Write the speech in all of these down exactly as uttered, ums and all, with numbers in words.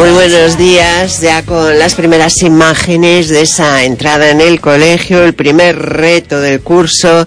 Muy buenos días, ya con las primeras imágenes de esa entrada en el colegio. El primer reto del curso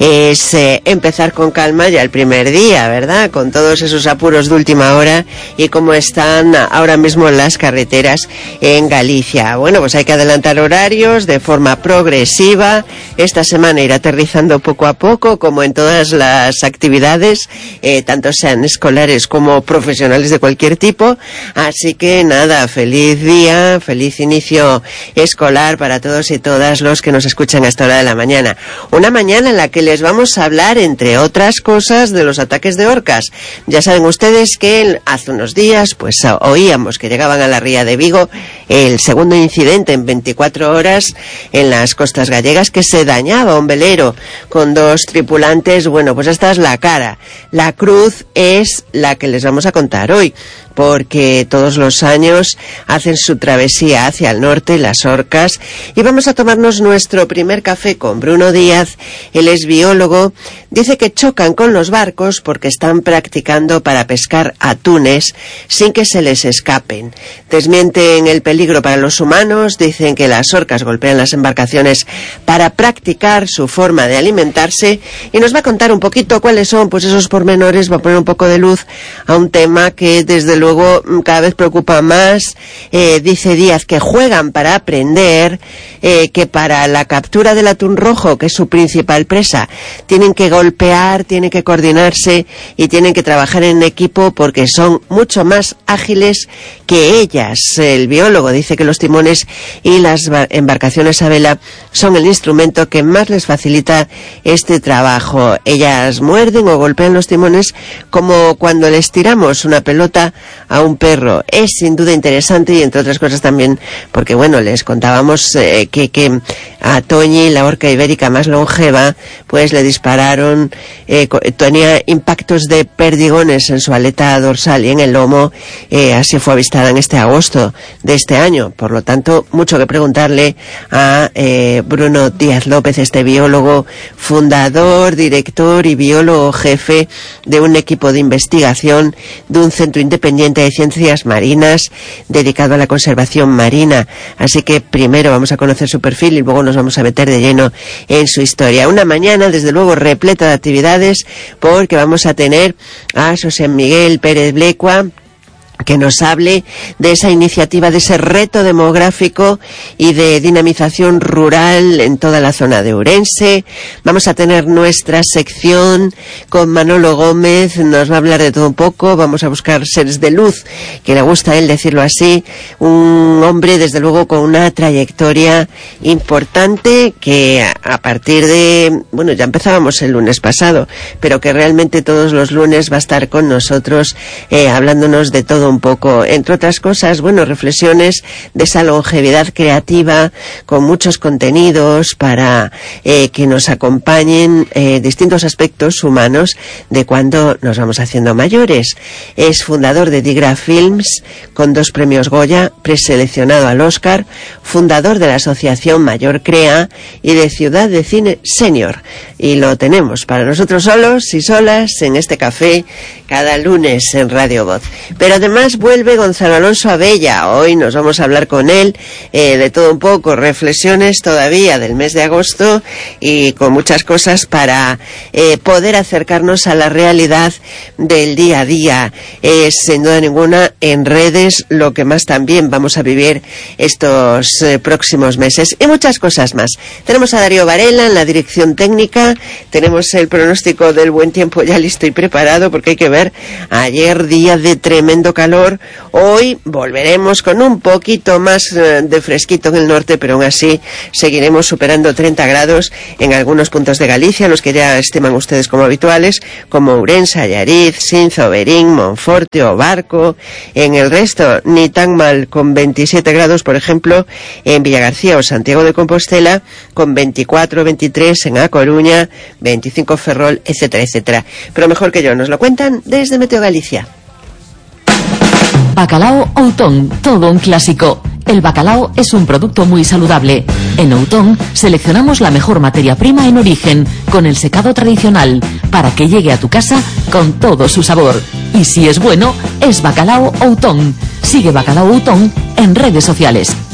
es eh, empezar con calma ya el primer día, ¿verdad? Con todos esos apuros de última hora y cómo están ahora mismo las carreteras en Galicia. Bueno, pues hay que adelantar horarios de forma progresiva. Esta semana ir aterrizando poco a poco, como en todas las actividades, eh, tanto sean escolares como profesionales de cualquier tipo. Así que nada, feliz día, feliz inicio escolar para todos y todas los que nos escuchan a esta hora de la mañana. Una mañana en la que les vamos a hablar, entre otras cosas, de los ataques de orcas. Ya saben ustedes que hace unos días pues oíamos que llegaban a la ría de Vigo el segundo incidente en veinticuatro horas en las costas gallegas, que se dañaba un velero con dos tripulantes. Bueno, pues esta es la cara. La cruz es la que les vamos a contar hoy, porque todos los años hacen su travesía hacia el norte, las orcas, y vamos a tomarnos nuestro primer café con Bruno Díaz. Él es biólogo. Dice que chocan con los barcos porque están practicando para pescar atunes sin que se les escapen. Desmienten el peligro para los humanos. Dicen que las orcas golpean las embarcaciones para practicar su forma de alimentarse, y nos va a contar un poquito cuáles son pues esos pormenores. Va a poner un poco de luz a un tema que desde luego cada vez preocupa más. Eh, dice Díaz que juegan para aprender, eh, que para la captura del atún rojo, que es su principal presa, tienen que golpear, tienen que coordinarse y tienen que trabajar en equipo porque son mucho más ágiles que ellas. El biólogo dice que los timones y las embarcaciones a vela son el instrumento que más les facilita este trabajo. Ellas muerden o golpean los timones como cuando les tiramos una pelota a un perro. Es sin duda interesante, y entre otras cosas también porque, bueno, les contábamos eh, que, que a Toñi, la orca ibérica más longeva, pues le dispararon, eh, tenía impactos de perdigones en su aleta dorsal y en el lomo. Eh, así fue avistada en este agosto de este año. Por lo tanto, mucho que preguntarle a eh, Bruno Díaz López, este biólogo, fundador, director y biólogo jefe de un equipo de investigación de un centro independiente de ciencias marinas dedicado a la conservación marina. Así que primero vamos a conocer su perfil y luego nos vamos a meter de lleno en su historia. Una mañana, desde luego, repleta de actividades, porque vamos a tener a José Miguel Pérez Blecua, que nos hable de esa iniciativa, de ese reto demográfico y de dinamización rural en toda la zona de Ourense. Vamos a tener nuestra sección con Manolo Gómez, nos va a hablar de todo un poco. Vamos a buscar seres de luz, que le gusta a él decirlo así, un hombre desde luego con una trayectoria importante, que a partir de, bueno, ya empezábamos el lunes pasado, pero que realmente todos los lunes va a estar con nosotros eh, hablándonos de todo un poco, entre otras cosas, bueno, reflexiones de esa longevidad creativa con muchos contenidos para eh, que nos acompañen eh, distintos aspectos humanos de cuando nos vamos haciendo mayores. Es fundador de Digra Films, con dos premios Goya, preseleccionado al Oscar, fundador de la asociación Mayor Crea y de Ciudad de Cine Senior. Y lo tenemos para nosotros solos y solas en este café cada lunes en Radio Voz. Pero además vuelve Gonzalo Alonso Abella. Hoy nos vamos a hablar con él eh, de todo un poco, reflexiones todavía del mes de agosto y con muchas cosas para eh, poder acercarnos a la realidad del día a día. Es sin duda ninguna en redes lo que más también vamos a vivir estos eh, próximos meses, y muchas cosas más. Tenemos a Darío Varela en la dirección técnica, tenemos el pronóstico del buen tiempo ya listo y preparado, porque hay que ver, ayer día de tremendo calor. Hoy volveremos con un poquito más de fresquito en el norte, pero aún así seguiremos superando treinta grados en algunos puntos de Galicia, los que ya estiman ustedes como habituales, como Ourense, Allariz, Sinzo, Berín, Monforte o Barco. En el resto, ni tan mal, con veintisiete grados, por ejemplo, en Villagarcía o Santiago de Compostela, con veinticuatro, veintitrés en A Coruña, veinticinco Ferrol, etcétera, etcétera. Pero mejor que yo, nos lo cuentan desde Meteo Galicia. Bacalao Outón, todo un clásico. El bacalao es un producto muy saludable. En Outón seleccionamos la mejor materia prima en origen, con el secado tradicional, para que llegue a tu casa con todo su sabor. Y si es bueno, es Bacalao Outón. Sigue Bacalao Outón en redes sociales.